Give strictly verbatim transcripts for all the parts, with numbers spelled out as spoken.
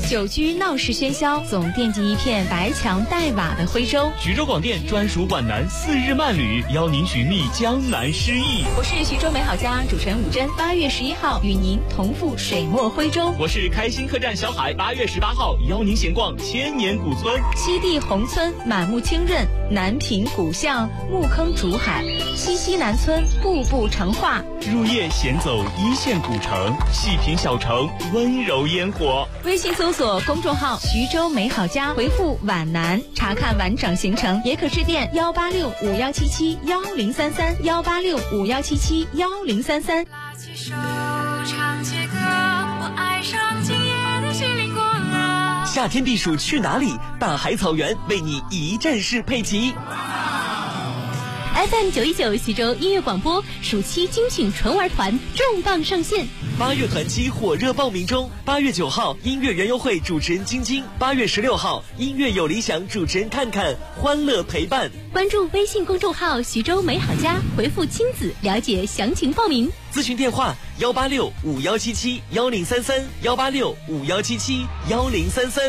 久居闹市喧嚣，总惦记一片白墙黛瓦的徽州。 徐州广电专属皖南四日慢旅，邀您寻觅江南诗意。 我是徐州美好家主持人武珍，八月十一号与您同赴水墨徽州。 我是开心客栈小海，八月十八号邀您闲逛千年古村。 西递宏村满目清润，南平古巷木坑竹海，西溪南村步步成画。 入夜闲走一线古城，细品小城温柔烟火。 微信搜索公众号徐州美好家，回复皖南查看完整行程，也可致电幺八六五幺七七幺零三三幺八六五幺七七幺零三三。 拉起手唱起歌，我爱上今夜的西林国了。 夏天避暑去哪里？大海草原为你一站式配齐。 F M 九一九徐州音乐广播暑期精选纯玩团重磅上线， 八月团期火热报名中。八月九号音乐园游会主持人晶晶，八月十六号音乐有理想主持人看看，欢乐陪伴。 关注微信公众号徐州美好家，回复亲子了解详情报名。 咨询电话幺八六五幺七七幺零三三幺八六五幺七七幺零三三。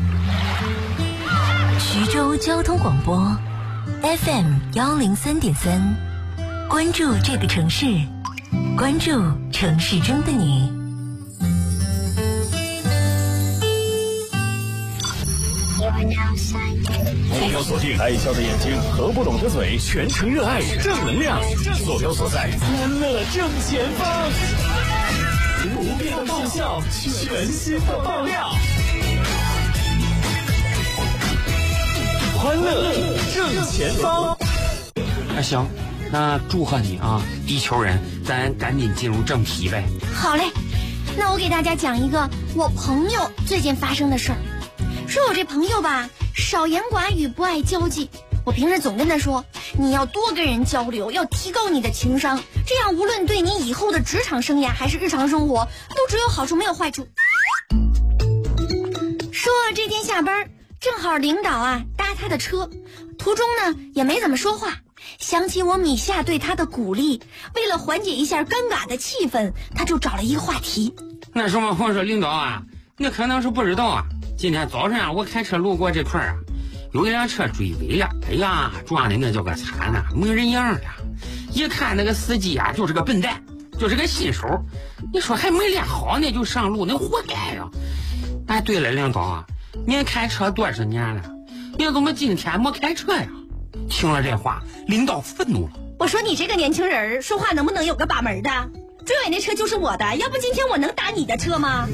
徐州交通广播 F M 幺零三点三，关注这个城市，关注城市中的你。 目标锁定，爱笑的眼睛和不懂的嘴，全程热爱正能量，坐标所在，欢乐正前方，不变的爆笑，全新的爆料，欢乐正前方。 那行，那祝贺你啊，地球人，咱赶紧进入正题呗。 好嘞，那我给大家讲一个我朋友最近发生的事儿。说我这朋友吧，少言寡语，不爱交际。我平时总跟他说，你要多跟人交流，要提高你的情商，这样无论对你以后的职场生涯还是日常生活，都只有好处没有坏处。说这天下班，正好领导啊搭他的车，途中呢也没怎么说话。想起我米夏对他的鼓励，为了缓解一下尴尬的气氛，他就找了一个话题。 那什么，我说领导啊，你可能是不知道啊，今天早晨啊，我开车路过这块啊，有一辆车追尾了，哎呀，撞的那叫个惨呐、啊，没人样了。一看那个司机啊，就是个笨蛋，就是个新手。你说还没练好呢就上路，那活该呀！哎，对了，领导啊，您开车多少年了？你怎么今天没开车呀？听了这话，领导愤怒了。 我说你这个年轻人说话能不能有个把门的？追尾那车就是我的，要不今天我能打你的车吗？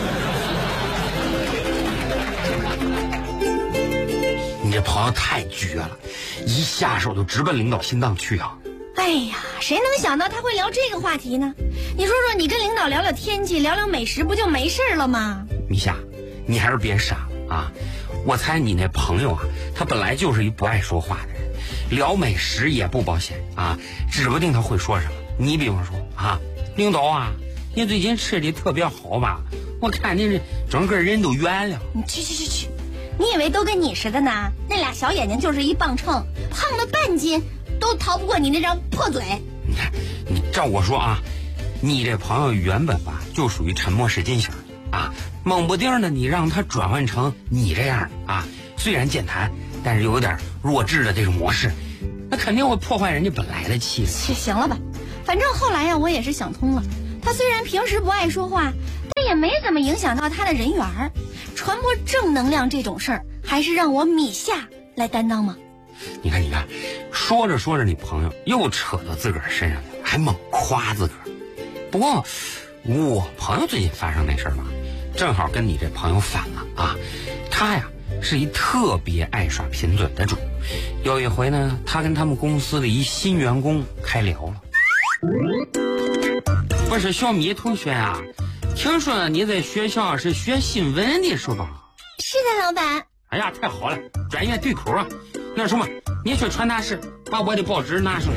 你这朋友太绝了，一下手就直奔领导心脏去啊！ 哎呀，谁能想到他会聊这个话题呢？你说说，你跟领导聊聊天气，聊聊美食，不就没事了吗？ 米夏，你还是别傻了啊！我猜你那朋友啊，他本来就是一不爱说话的人，聊美食也不保险啊，指不定他会说什么。你比方说啊，领导啊，你最近吃的特别好吧？我看你这整个人都圆了。 你去去去去，你以为都跟你似的呢？那俩小眼睛就是一磅秤，胖了半斤都逃不过你那张破嘴。 你看，你照我说啊，你这朋友原本吧就属于沉默是金型啊，猛不丁的你让他转换成你这样啊，虽然健谈，但是有点弱智的这种模式，那肯定会破坏人家本来的气势。 行了吧，反正后来呀、啊，我也是想通了。他虽然平时不爱说话，但也没怎么影响到他的人缘儿。传播正能量这种事儿，还是让我米夏来担当吗？ 你看，你看，说着说着，你朋友又扯到自个儿身上去了，还猛夸自个儿。不过，我朋友最近发生那事儿吧，正好跟你这朋友反了啊。他呀是一特别爱耍贫嘴的主。有一回呢，他跟他们公司的一新员工开聊了。不是小米同学啊，听说你在学校是学新闻的是吧？ 是的，老板。 哎呀，太好了，专业对口啊！那什么，你去传达室把我的报纸拿上来。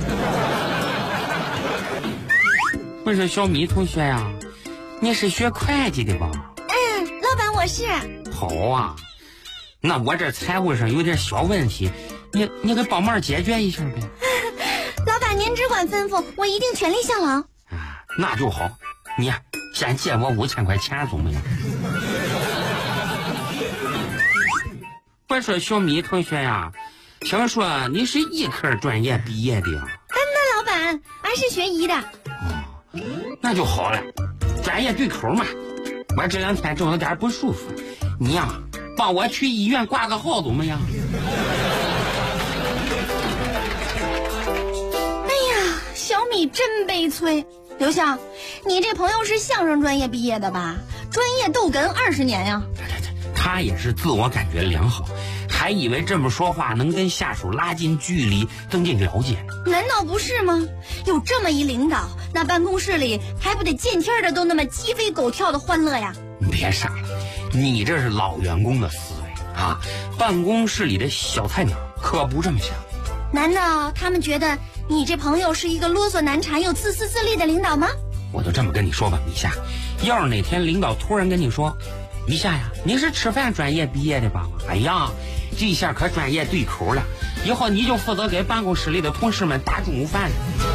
我说小米同学呀、啊，你是学会计的吧？ 嗯，老板我是。 好啊，那我这财务上有点小问题，你你给帮忙解决一下呗。 老板您只管吩咐，我一定全力效劳。 啊，那就好，你呀、啊，先借我五千块钱怎么样？ 我说小米同学呀，听说你是医科专业毕业的呀？ 那老板，俺是学医的。 哦，那就好了，专业对口嘛。我这两天正有点不舒服，你呀，帮我去医院挂个号怎么样？ 哎呀，小米真悲催。刘翔，你这朋友是相声专业毕业的吧？专业逗哏二十年呀。 他也是自我感觉良好，还以为这么说话能跟下属拉近距离，增进了解呢。 难道不是吗？有这么一领导，那办公室里还不得见天的都那么鸡飞狗跳的欢乐呀？ 你别傻了，你这是老员工的思维啊！办公室里的小菜鸟可不这么想。 难道他们觉得你这朋友是一个啰嗦难缠又自私自利的领导吗？ 我就这么跟你说吧，米夏，要是哪天领导突然跟你说，米夏呀，你是吃饭专业毕业的吧？哎呀，这下可专业对口了，以后你就负责给办公室里的同事们打中午饭。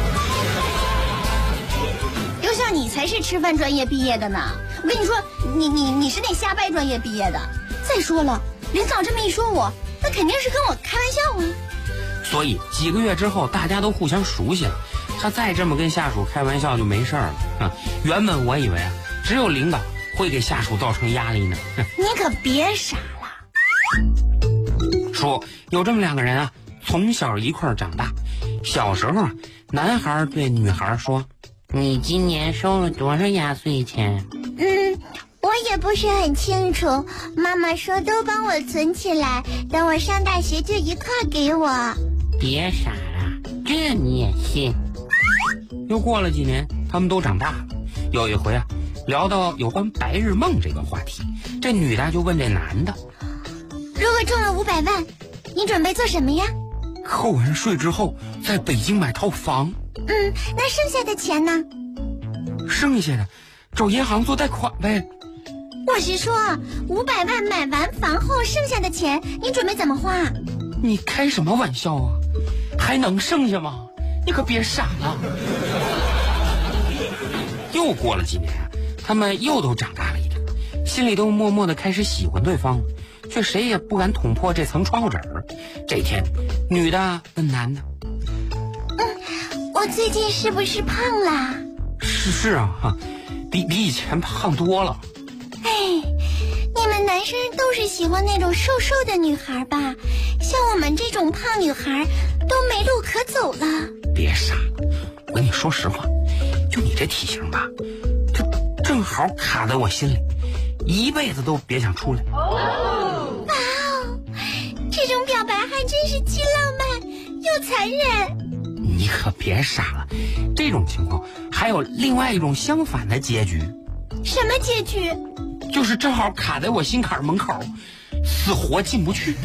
刘翔，你才是吃饭专业毕业的呢！我跟你说，你你你是那瞎掰专业毕业的。再说了，领导这么一说我，那肯定是跟我开玩笑啊。 所以几个月之后，大家都互相熟悉了，他再这么跟下属开玩笑就没事了。啊，原本我以为啊，只有领导会给下属造成压力呢。 你可别傻了。 说有这么两个人啊，从小一块儿长大。小时候啊，男孩对女孩说：“你今年收了多少压岁钱？” 嗯，我也不是很清楚。妈妈说都帮我存起来，等我上大学就一块给我。 别傻了，这你也信？又过了几年，他们都长大了。有一回啊，聊到有关白日梦这个话题，这女的就问这男的：“ 如果中了五百万，你准备做什么呀？” 扣完税之后，在北京买套房。 嗯，那剩下的钱呢？ 剩下的找银行做贷款呗。 我是说，五百万买完房后剩下的钱，你准备怎么花？ 你开什么玩笑啊？还能剩下吗？你可别傻了。又过了几年啊，他们又都长大了一点，心里都默默的开始喜欢对方了，却谁也不敢捅破这层窗户纸儿。这天，女的问男的：“ 嗯，我最近是不是胖了？” 是是啊，哈，比比以前胖多了。 哎，你们男生都是喜欢那种瘦瘦的女孩吧？像我们这种胖女孩都没路可走了。 别傻了，我跟你说实话，就你这体型吧，这正好卡在我心里，一辈子都别想出来。 哇哦，这种表白还真是既浪漫又残忍。 你可别傻了，这种情况还有另外一种相反的结局。 什么结局？ 就是正好卡在我心坎门口，死活进不去。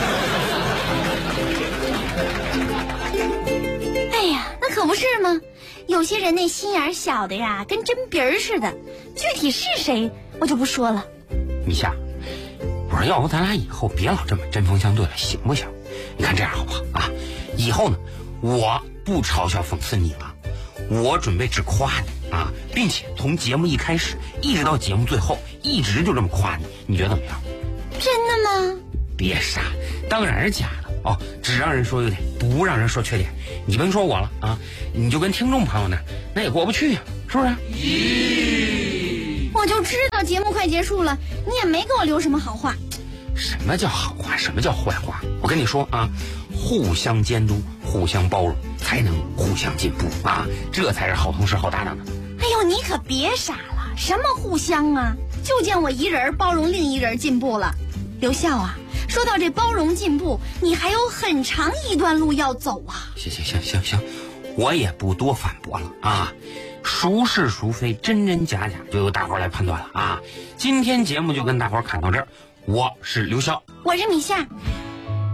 哎呀，那可不是吗？有些人那心眼小的呀，跟针鼻儿似的。具体是谁，我就不说了。 米夏，我说要不咱俩以后别老这么针锋相对了，行不行？你看这样好不好啊？以后呢，我不嘲笑讽刺你了，我准备只夸你啊，并且从节目一开始一直到节目最后，一直就这么夸你，你觉得怎么样？ 真的吗？ 别傻，当然是假的哦，只让人说优点，不让人说缺点。你甭说我了啊，你就跟听众朋友那那也过不去呀、啊，是不是？ 咦，我就知道节目快结束了，你也没给我留什么好话。 什么叫好话？什么叫坏话？我跟你说啊，互相监督，互相包容，才能互相进步啊，这才是好同事、好搭档的。 哎呦，你可别傻了，什么互相啊？就见我一人包容另一人进步了。刘笑啊，说到这包容进步，你还有很长一段路要走啊。 行行行行行，我也不多反驳了啊，孰是孰非，真真假假，就由大伙儿来判断了啊。今天节目就跟大伙儿侃到这儿，我是刘笑， 我是米夏，